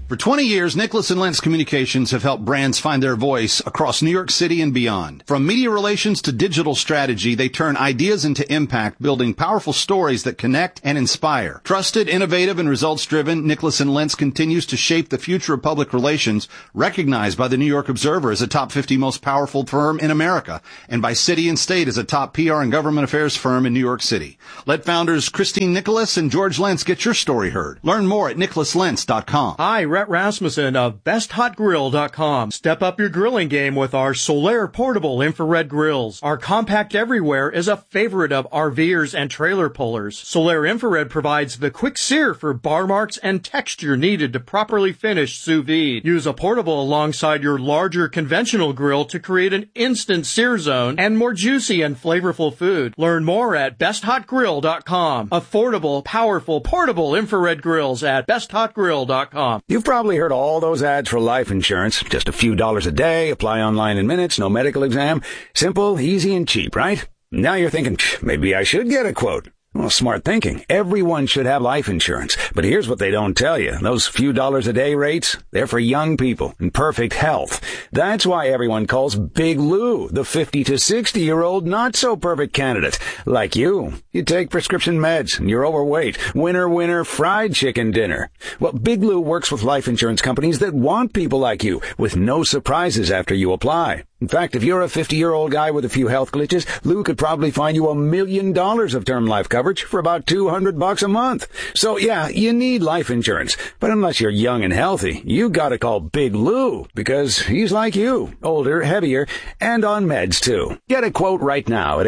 For 20 years, Nicholas and Lentz Communications have helped brands find their voice across New York City and beyond. From media relations to digital strategy, they turn ideas into impact, building powerful stories that connect and inspire. Trusted, innovative, and results-driven, Nicholas and Lentz continues to shape the future of public relations, recognized by the New York Observer as a top 50 most powerful firm in America, and by City and State as a top PR and government affairs firm in New York City. Let founders Christine Nicholas and George Lentz get your story heard. Learn more at nicholaslentz.com. Hi, Rhett Rasmussen of BestHotGrill.com. Step up your grilling game with our Solaire portable infrared grills. Our compact everywhere is a favorite of RVers and trailer pullers. Solaire infrared provides the quick sear for bar marks and texture needed to properly finish sous vide. Use a portable alongside your larger conventional grill to create an instant sear zone and more juicy and flavorful food. Learn more at BestHotGrill.com. Affordable, powerful, portable infrared grills at BestHotGrill.com. You've probably heard all those ads for life insurance. Just a few dollars a day, apply online in minutes, no medical exam. Simple, easy, and cheap, right? Now you're thinking, maybe I should get a quote. Well, smart thinking. Everyone should have life insurance. But here's what they don't tell you. Those few dollars a day rates, they're for young people in perfect health. That's why everyone calls Big Lou the 50 to 60-year-old not-so-perfect candidate. Like you. You take prescription meds and you're overweight. Winner, fried chicken dinner. Well, Big Lou works with life insurance companies that want people like you with no surprises after you apply. In fact, if you're a 50-year-old guy with a few health glitches, Lou could probably find you $1 million of term life coverage for about $200 a month. So yeah, you need life insurance. But unless you're young and healthy, you gotta call Big Lou because he's like you, older, heavier, and on meds too. Get a quote right now at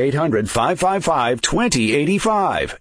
800-555-2085.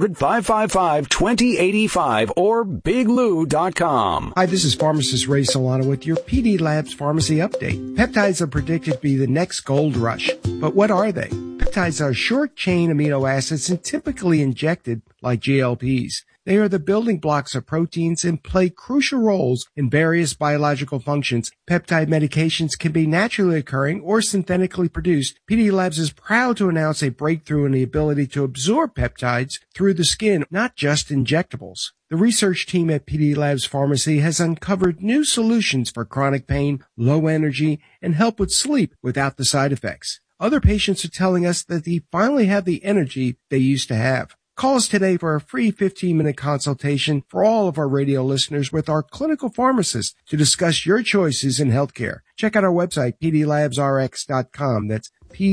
800-555-2085 or biglou.com. Hi, this is pharmacist Ray Solano with your PD Labs Pharmacy Update. Peptides are predicted to be the next gold rush. But what are they? Peptides are short-chain amino acids and typically injected like GLPs. They are the building blocks of proteins and play crucial roles in various biological functions. Peptide medications can be naturally occurring or synthetically produced. PD Labs is proud to announce a breakthrough in the ability to absorb peptides through the skin, not just injectables. The research team at PD Labs Pharmacy has uncovered new solutions for chronic pain, low energy, and help with sleep without the side effects. Other patients are telling us that they finally have the energy they used to have. Call us today for a free 15-minute consultation for all of our radio listeners with our clinical pharmacist to discuss your choices in healthcare. Check out our website, pdlabsrx.com. That's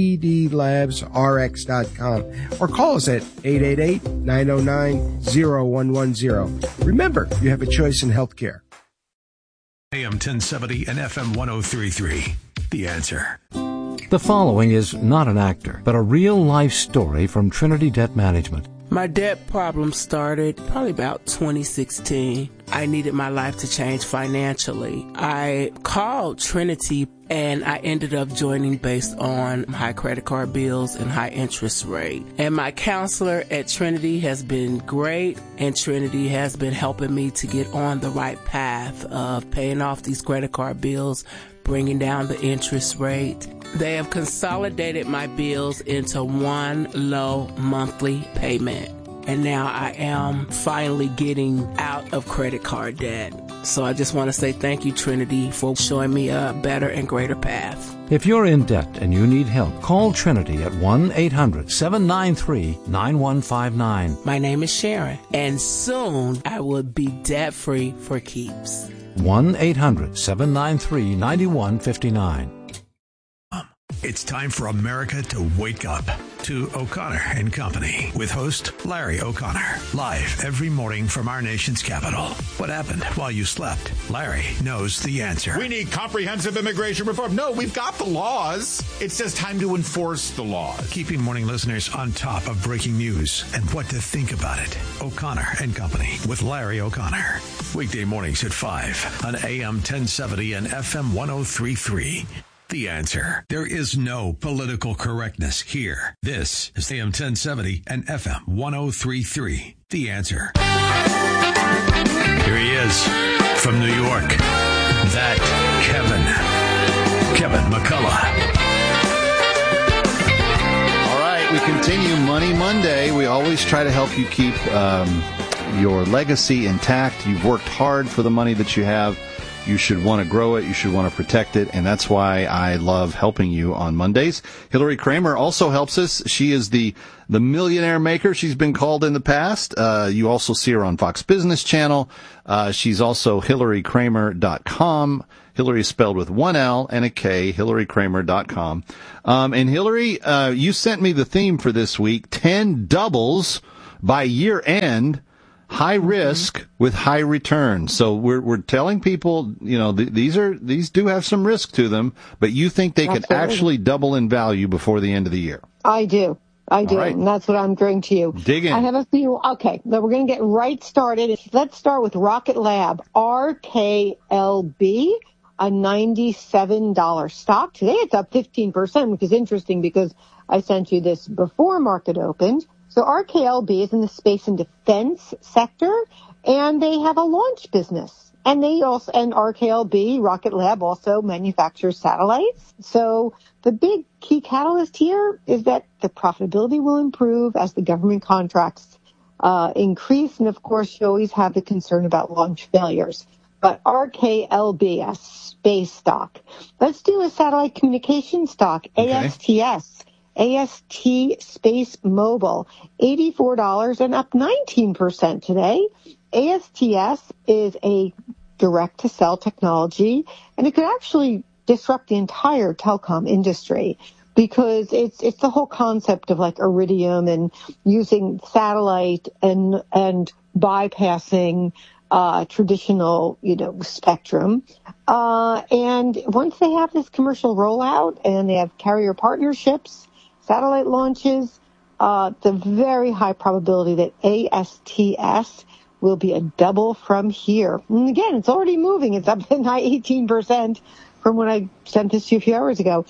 pdlabsrx.com. Or call us at 888-909-0110. Remember, you have a choice in healthcare. AM 1070 and FM 103.3. The Answer. The following is not an actor, but a real-life story from Trinity Debt Management. My debt problem started probably about 2016. I needed my life to change financially. I called Trinity and I ended up joining based on high credit card bills and high interest rate. And my counselor at Trinity has been great, and Trinity has been helping me to get on the right path of paying off these credit card bills, bringing down the interest rate. They have consolidated my bills into one low monthly payment. And now I am finally getting out of credit card debt. So I just want to say thank you, Trinity, for showing me a better and greater path. If you're in debt and you need help, call Trinity at 1-800-793-9159. My name is Sharon, and soon I will be debt-free for keeps. 1-800-793-9159. It's time for America to wake up to O'Connor and Company with host Larry O'Connor. Live every morning from our nation's capital. What happened while you slept? Larry knows the answer. We need comprehensive immigration reform. No, we've got the laws. It's just time to enforce the laws. Keeping morning listeners on top of breaking news and what to think about it. O'Connor and Company with Larry O'Connor. Weekday mornings at 5 on AM 1070 and FM 103.3. The Answer. There is no political correctness here. This is AM 1070 and FM 103.3. The Answer. Here he is from New York. That Kevin McCullough. All right, we continue Money Monday. We always try to help you keep your legacy intact. You've worked hard for the money that you have. You should want to grow it. You should want to protect it. And that's why I love helping you on Mondays. Hillary Kramer also helps us. She is the millionaire maker. She's been called in the past. You also see her on Fox Business Channel. She's also HillaryKramer.com. Hillary is spelled with one L and a K, HillaryKramer.com. And Hillary, you sent me the theme for this week, 10 doubles by year end. High risk with high return. So we're telling people, these do have some risk to them, but you think they could actually double in value before the end of the year. I do. Right. And that's what I'm bringing to you. Dig in. I have a few. Okay, now we're going to get right started. Let's start with Rocket Lab, RKLB, a $97 stock. Today it's up 15%, which is interesting because I sent you this before market opened. So RKLB is in the space and defense sector, and they have a launch business. And RKLB, Rocket Lab, also manufactures satellites. So the big key catalyst here is that the profitability will improve as the government contracts increase. And of course, you always have the concern about launch failures. But RKLB, a space stock. Let's do a satellite communication stock, okay. AST Space Mobile, $84 and up 19% today. ASTS is a direct-to-cell technology, and it could actually disrupt the entire telecom industry because it's the whole concept of like Iridium and using satellite and bypassing traditional, spectrum. And once they have this commercial rollout and they have carrier partnerships, satellite launches, the very high probability that ASTS will be a double from here. And again, it's already moving. It's up 18% from when I sent this to you a few hours ago.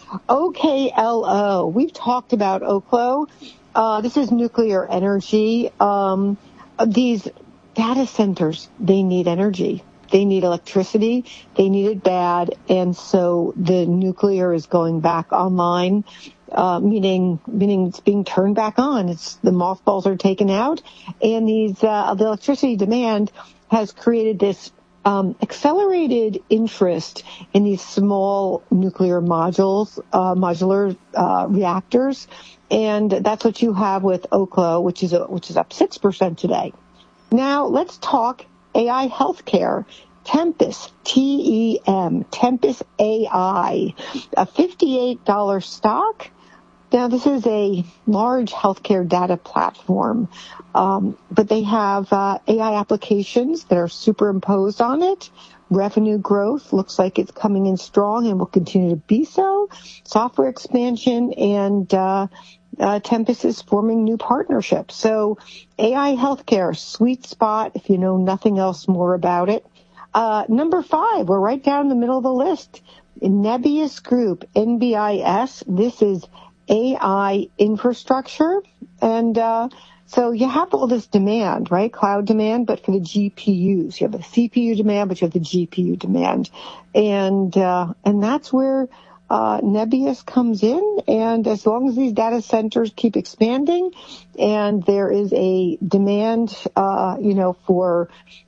OKLO. We've talked about Oklo. This is nuclear energy. These data centers, they need energy. They need electricity. They need it bad. And so the nuclear is going back online, meaning it's being turned back on. The mothballs are taken out. And the electricity demand has created this accelerated interest in these small nuclear modular reactors. And that's what you have with Oklo, which is up 6% today. Now let's talk AI healthcare. Tempus, TEM, Tempus AI, a $58 stock. Now, this is a large healthcare data platform, but they have AI applications that are superimposed on it. Revenue growth looks like it's coming in strong and will continue to be so. Software expansion and Tempus is forming new partnerships. So AI healthcare, sweet spot if you know nothing else more about it. Number 5, we're right down the middle of the list. Nebius Group, NBIS. This is AI infrastructure. And so you have all this demand, right? Cloud demand, but for the GPUs. You have the CPU demand, but you have the GPU demand. And that's where Nebius comes in. And as long as these data centers keep expanding and there is a demand, for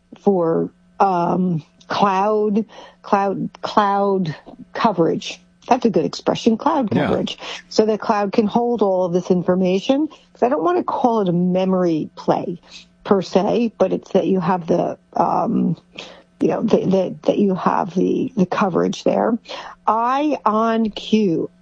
cloud coverage. That's a good expression, cloud coverage. Yeah. So the cloud can hold all of this information. Because I don't want to call it a memory play per se, but it's that you have the, that you have the coverage there. IonQ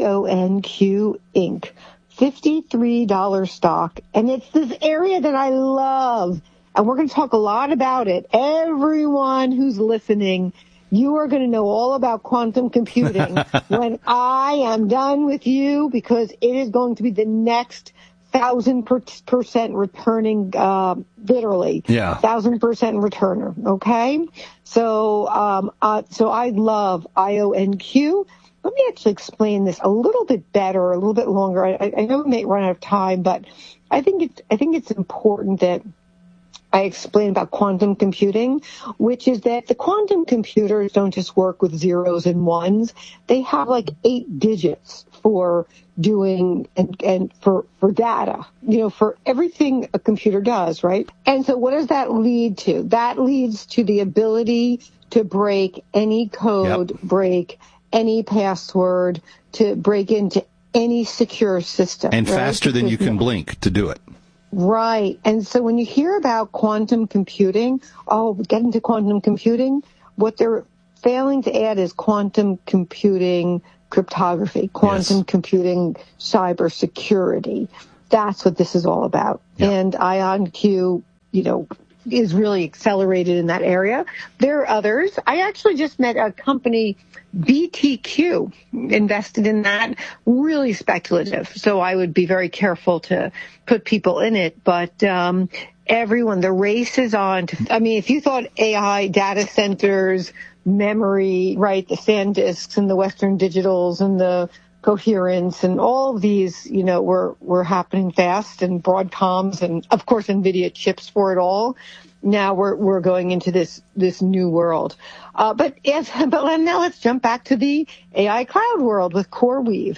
Inc., $53 stock. And it's this area that I love. And we're going to talk a lot about it. Everyone who's listening, you are going to know all about quantum computing when I am done with you, because it is going to be the next 1,000% returning, literally. Yeah. 1,000% returner. Okay. So I love IonQ. Let me actually explain this a little bit better, a little bit longer. I know we may run out of time, but I think it's important that I explain about quantum computing, which is that the quantum computers don't just work with zeros and ones. They have like 8 digits for doing and for data, for everything a computer does, right? And so what does that lead to? That leads to the ability to break any code, break any password, to break into any secure system. And faster than you can blink to do it. Right. And so when you hear about quantum computing, get into quantum computing, what they're failing to add is quantum computing cryptography, quantum computing cybersecurity. That's what this is all about. Yeah. And IonQ, is really accelerated in that area. There are others. I actually just met a company, BTQ, invested in that. Really speculative. So I would be very careful to put people in it. But everyone, the race is on. If you thought AI, data centers, memory, right, the SanDisks and the Western Digitals and the Coherence and all of these, were happening fast, and Broadcoms and of course NVIDIA chips for it all. Now we're going into this new world. But now let's jump back to the AI cloud world with CoreWeave,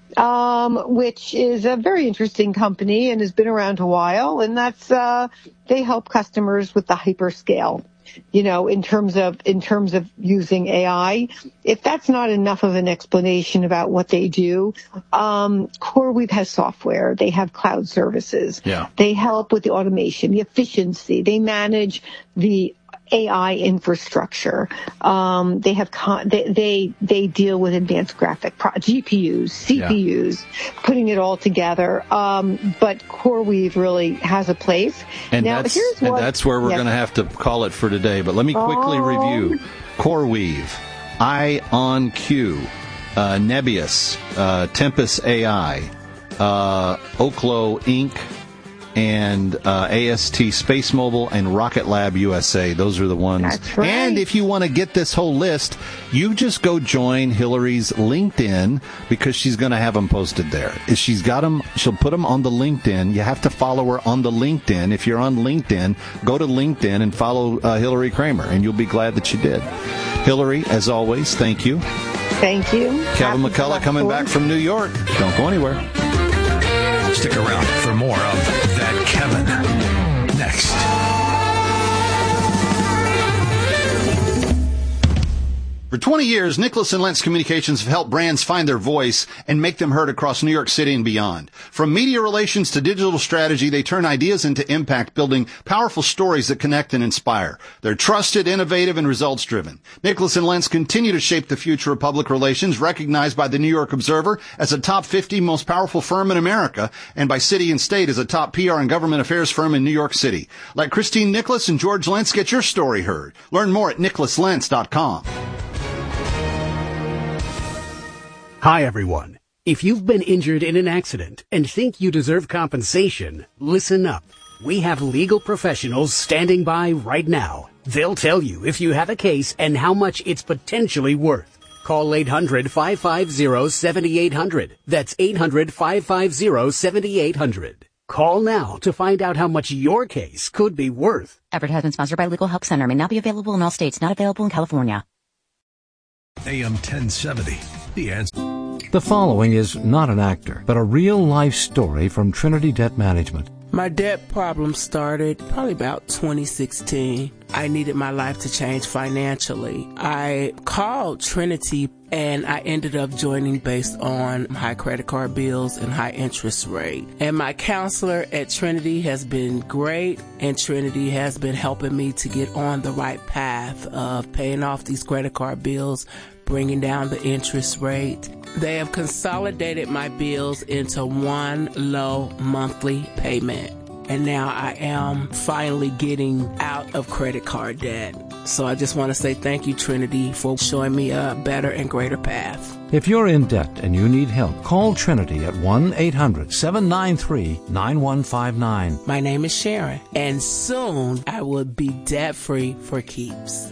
which is a very interesting company and has been around a while. And that's, they help customers with the hyperscale, in terms of using AI. If that's not enough of an explanation about what they do, CoreWeave has software. They have cloud services. Yeah. They help with the automation, the efficiency. They manage the AI infrastructure. They have they deal with advanced graphic GPUs, CPUs, putting it all together. But CoreWeave really has a place. And now that's where we're going to have to call it for today. But let me quickly review CoreWeave, IonQ, Nebius, Tempus AI, Oklo Inc., and AST Space Mobile and Rocket Lab USA. Those are the ones. That's right. And if you want to get this whole list, you just go join Hillary's LinkedIn, because she's going to have them posted there. If she's got them, she'll put them on the LinkedIn. You have to follow her on the LinkedIn. If you're on LinkedIn, go to LinkedIn and follow Hillary Kramer, and you'll be glad that you did. Hillary, as always, thank you. Thank you. Kevin McCullough coming back from New York. Don't go anywhere. Stick around for more of That Kevin next. For 20 years, Nicholas & Lentz Communications have helped brands find their voice and make them heard across New York City and beyond. From media relations to digital strategy, they turn ideas into impact, building powerful stories that connect and inspire. They're trusted, innovative, and results-driven. Nicholas & Lentz continue to shape the future of public relations, recognized by the New York Observer as a top 50 most powerful firm in America, and by City and State as a top PR and government affairs firm in New York City. Let Christine Nicholas and George Lentz get your story heard. Learn more at nicholaslentz.com. Hi, everyone. If you've been injured in an accident and think you deserve compensation, listen up. We have legal professionals standing by right now. They'll tell you if you have a case and how much it's potentially worth. Call 800-550-7800. That's 800-550-7800. Call now to find out how much your case could be worth. Advertisement sponsored by Legal Help Center. May not be available in all states. Not available in California. AM 1070. The answer. The following is not an actor, but a real-life story from Trinity Debt Management. My debt problem started probably about 2016. I needed my life to change financially. I called Trinity and I ended up joining based on high credit card bills and high interest rate. And my counselor at Trinity has been great, and Trinity has been helping me to get on the right path of paying off these credit card bills, bringing down the interest rate. They have consolidated my bills into one low monthly payment. And now I am finally getting out of credit card debt. So I just want to say thank you, Trinity, for showing me a better and greater path. If you're in debt and you need help, call Trinity at 1-800-793-9159. My name is Sharon, and soon I will be debt-free for keeps.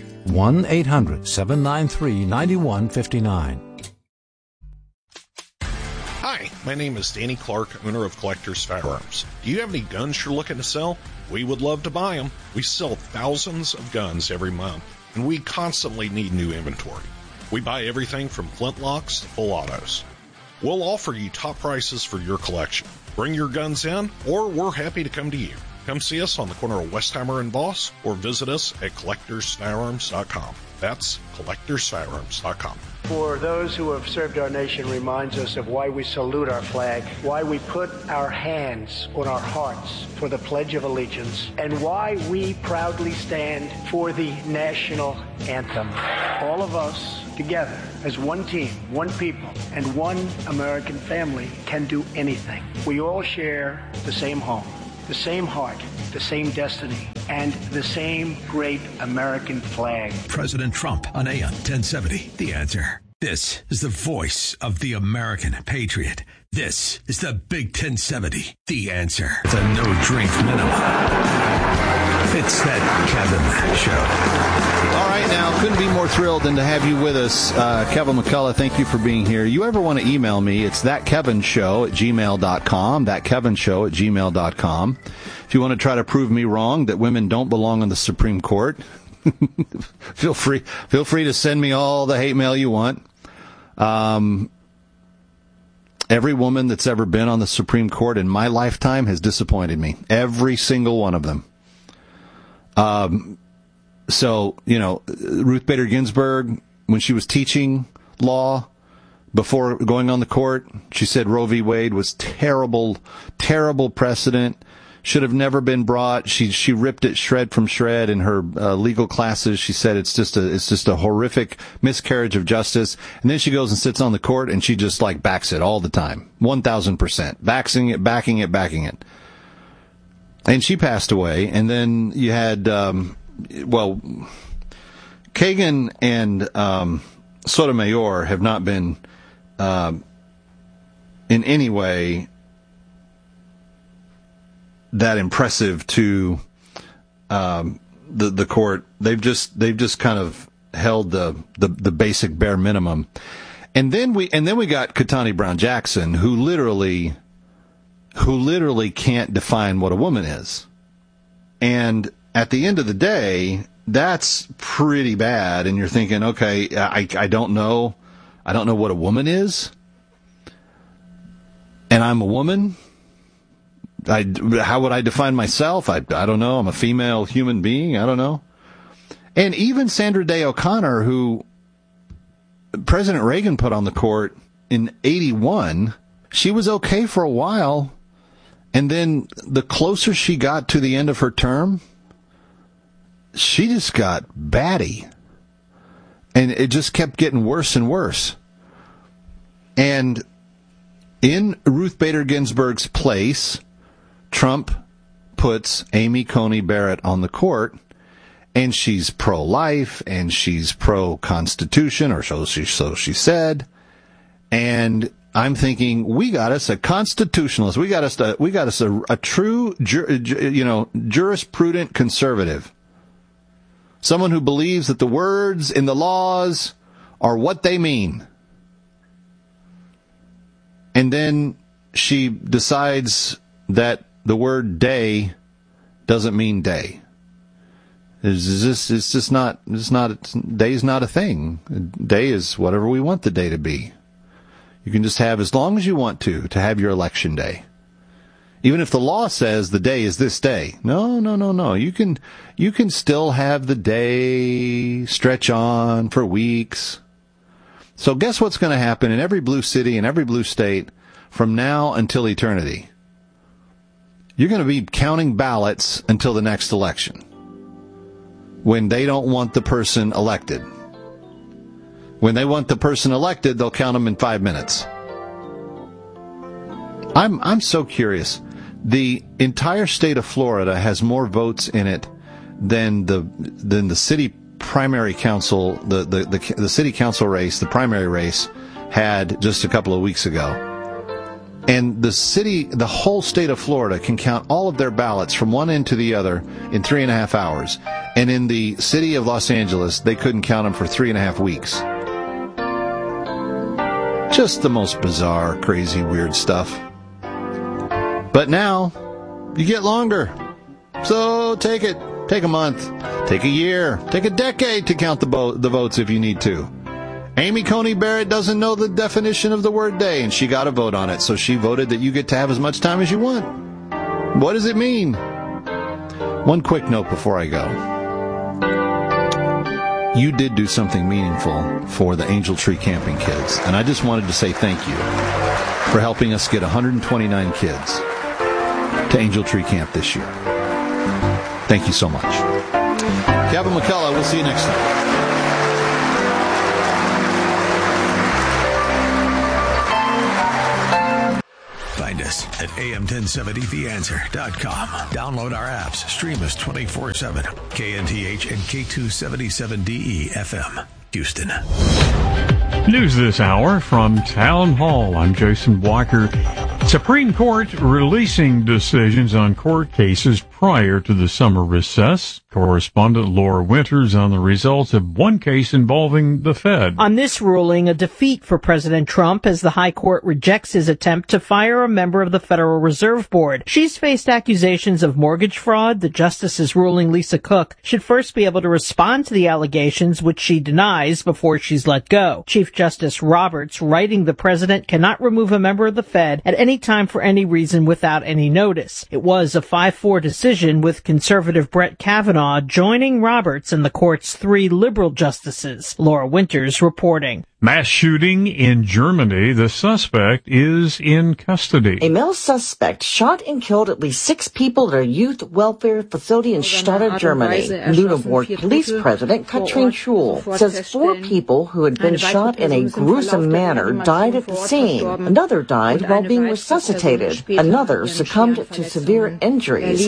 1-800-793-9159. Hi, my name is Danny Clark, owner of Collector's Firearms. Do you have any guns you're looking to sell? We would love to buy them. We sell thousands of guns every month, and we constantly need new inventory. We buy everything from flintlocks to full autos. We'll offer you top prices for your collection. Bring your guns in, or we're happy to come to you. Come see us on the corner of Westheimer and Boss, or visit us at CollectorsFirearms.com. That's CollectorsFirearms.com. For those who have served our nation reminds us of why we salute our flag, why we put our hands on our hearts for the Pledge of Allegiance, and why we proudly stand for the national anthem. All of us together as one team, one people, and one American family can do anything. We all share the same home, the same heart, the same destiny, and the same great American flag. President Trump on AM 1070. The Answer. This is the voice of the American patriot. This is the Big 1070. The Answer. It's a no-drink minimum. It's that Kevin Show. All right, now, couldn't be more thrilled than to have you with us. Kevin McCullough, thank you for being here. You ever want to email me, it's thatkevinshow@gmail.com, thatkevinshow@gmail.com. If you want to try to prove me wrong, that women don't belong on the Supreme Court, feel free to send me all the hate mail you want. Every woman that's ever been on the Supreme Court in my lifetime has disappointed me. Every single one of them. So, Ruth Bader Ginsburg, when she was teaching law before going on the court, she said Roe v. Wade was terrible, terrible precedent. Should have never been brought. She ripped it shred from shred in her legal classes. She said it's just a horrific miscarriage of justice. And then she goes and sits on the court and she just backs it all the time, 1,000%, backing it. And she passed away. And then you had Kagan and Sotomayor have not been in any way that impressive to the court. They've just kind of held the basic bare minimum. And then we got Ketanji Brown Jackson, who literally can't define what a woman is. And at the end of the day, that's pretty bad. And you're thinking, okay, I don't know what a woman is. And I'm a woman. How would I define myself? I don't know. I'm a female human being. I don't know. And even Sandra Day O'Connor, who President Reagan put on the court in 1981, she was okay for a while. And then the closer she got to the end of her term, she just got batty. And it just kept getting worse and worse. And in Ruth Bader Ginsburg's place, Trump puts Amy Coney Barrett on the court, and she's pro-life, and she's pro-Constitution, or so she said. And I'm thinking, we got us a constitutionalist. We got us a true, jurisprudent conservative. Someone who believes that the words in the laws are what they mean. And then she decides that the word day doesn't mean day. Day's not a thing. Day is whatever we want the day to be. You can just have as long as you want to have your election day. Even if the law says the day is this day. No. You can still have the day stretch on for weeks. So guess what's going to happen in every blue city and every blue state from now until eternity? You're going to be counting ballots until the next election, when they don't want the person elected. When they want the person elected, they'll count them in 5 minutes. I'm so curious. The entire state of Florida has more votes in it than the city primary council, the city council race, the primary race, had just a couple of weeks ago. And the whole state of Florida can count all of their ballots from one end to the other in 3.5 hours. And in the city of Los Angeles, they couldn't count them for 3.5 weeks. Just the most bizarre, crazy, weird stuff. But now, you get longer. So take it. Take a month. Take a year. Take a decade to count the votes if you need to. Amy Coney Barrett doesn't know the definition of the word day, and she got a vote on it, so she voted that you get to have as much time as you want. What does it mean? One quick note before I go. You did do something meaningful for the Angel Tree Camping kids, and I just wanted to say thank you for helping us get 129 kids to Angel Tree Camp this year. Thank you so much. Kevin McCullough, we'll see you next time. Find us at am1070theanswer.com. Download our apps. Stream us 24/7. KNTH and K277DE FM, Houston. News this hour from Town Hall. I'm Jason Blocker. Supreme Court releasing decisions on court cases prior to the summer recess. Correspondent Laura Winters on the results of one case involving the Fed. On this ruling, a defeat for President Trump as the High Court rejects his attempt to fire a member of the Federal Reserve Board. She's faced accusations of mortgage fraud. The justice's ruling, Lisa Cook, should first be able to respond to the allegations, which she denies, before she's let go. Chief Justice Roberts, writing the president cannot remove a member of the Fed at any time for any reason without any notice. It was a 5-4 decision, with conservative Brett Kavanaugh joining Roberts and the court's 3 liberal justices. Laura Winters reporting. Mass shooting in Germany. The suspect is in custody. A male suspect shot and killed at least 6 people at a youth welfare facility in Stade, Germany. Lüneburg Police President Katrin Schul says 4 people who had been shot in a gruesome manner died at the scene. Another died while being resuscitated. Another succumbed to severe injuries.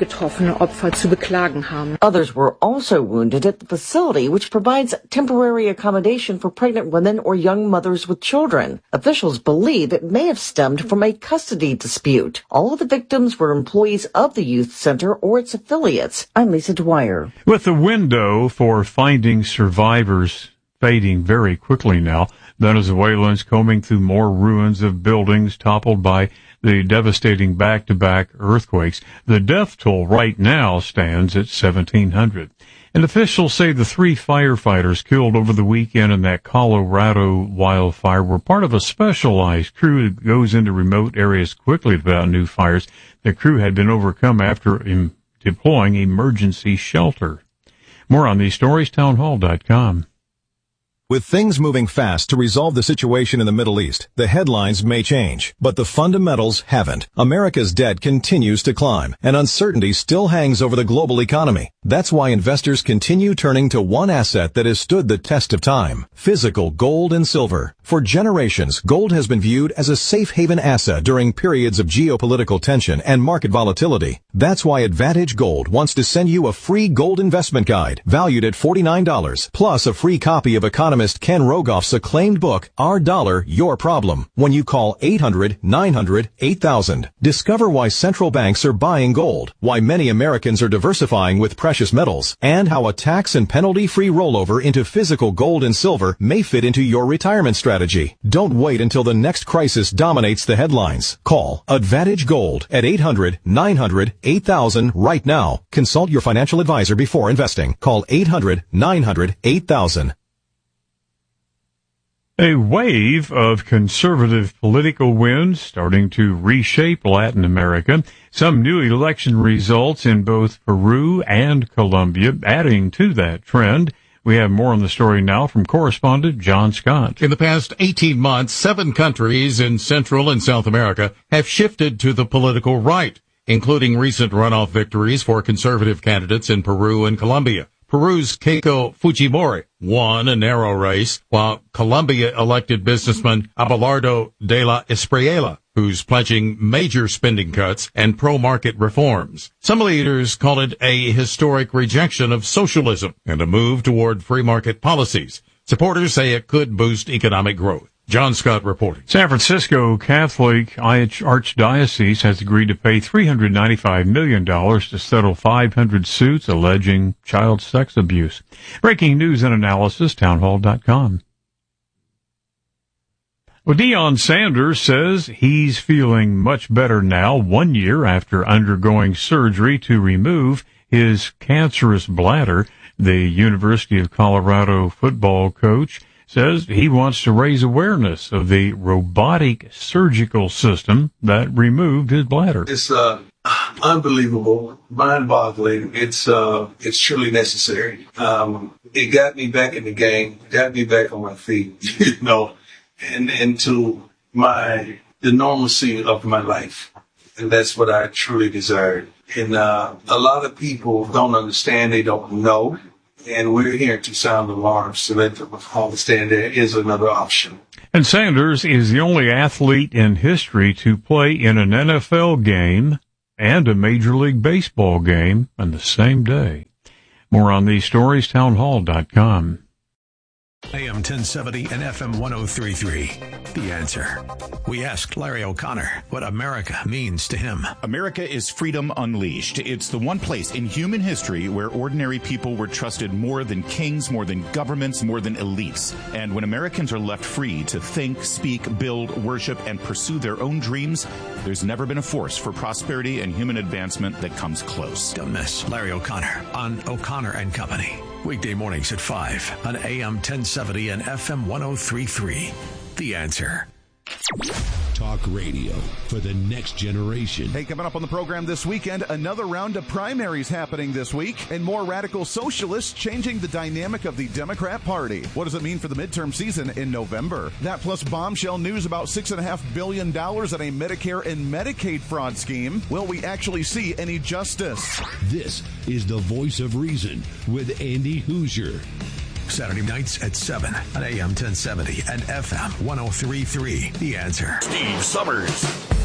Others were also wounded at the facility, which provides temporary accommodation for pregnant women or young mothers with children. Officials believe it may have stemmed from a custody dispute. All of the victims were employees of the youth center or its affiliates. I'm Lisa Dwyer. With the window for finding survivors fading very quickly now, Venezuelans combing through more ruins of buildings toppled by the devastating back-to-back earthquakes. The death toll right now stands at 1,700. And officials say the 3 firefighters killed over the weekend in that Colorado wildfire were part of a specialized crew that goes into remote areas quickly to put out new fires. The crew had been overcome after deploying emergency shelter. More on these stories, townhall.com. With things moving fast to resolve the situation in the Middle East, the headlines may change, but the fundamentals haven't. America's debt continues to climb, and uncertainty still hangs over the global economy. That's why investors continue turning to one asset that has stood the test of time: physical gold and silver. For generations, gold has been viewed as a safe haven asset during periods of geopolitical tension and market volatility. That's why Advantage Gold wants to send you a free gold investment guide valued at $49, plus a free copy of economist Ken Rogoff's acclaimed book, Our Dollar, Your Problem, when you call 800-900-8000. Discover why central banks are buying gold, why many Americans are diversifying with precious metals, and how a tax and penalty-free rollover into physical gold and silver may fit into your retirement strategy. Don't wait until the next crisis dominates the headlines. Call Advantage Gold at 800-900-8000 right now. Consult your financial advisor before investing. Call 800-900-8000. A wave of conservative political winds starting to reshape Latin America. Some new election results in both Peru and Colombia adding to that trend. We have more on the story now from correspondent John Scott. In the past 18 months, 7 countries in Central and South America have shifted to the political right, including recent runoff victories for conservative candidates in Peru and Colombia. Peru's Keiko Fujimori won a narrow race, while Colombia elected businessman Abelardo de la Espriella, who's pledging major spending cuts and pro-market reforms. Some leaders call it a historic rejection of socialism and a move toward free market policies. Supporters say it could boost economic growth. John Scott reporting. San Francisco Catholic Archdiocese has agreed to pay $395 million to settle 500 suits alleging child sex abuse. Breaking news and analysis, townhall.com. Well, Deion Sanders says he's feeling much better now, 1 year after undergoing surgery to remove his cancerous bladder. The University of Colorado football coach says he wants to raise awareness of the robotic surgical system that removed his bladder. It's unbelievable, mind-boggling. It's truly necessary. It got me back in the game, got me back on my feet, and into the normalcy of my life. And that's what I truly desired. And a lot of people don't understand, they don't know. And we're here to sound the alarm so that them understand there is another option. And Sanders is the only athlete in history to play in an NFL game and a Major League Baseball game on the same day. More on these stories, townhall.com. AM 1070 and FM 103.3. The Answer. We asked Larry O'Connor what America means to him. America is freedom unleashed. It's the one place in human history where ordinary people were trusted more than kings, more than governments, more than elites. And when Americans are left free to think, speak, build, worship, and pursue their own dreams, there's never been a force for prosperity and human advancement that comes close. Don't miss Larry O'Connor on O'Connor and Company. Weekday mornings at 5 on AM 1070 and FM 103.3. The Answer. Talk radio for the next generation. Hey, coming up on the program this weekend, another round of primaries happening this week, and more radical socialists changing the dynamic of the Democrat Party. What does it mean for the midterm season in November? That plus bombshell news about $6.5 billion in a Medicare and Medicaid fraud scheme. Will we actually see any justice? This is the Voice of Reason with Andy Hoosier. Saturday nights at 7 on AM 1070 and FM 103.3. The Answer. Steve Summers.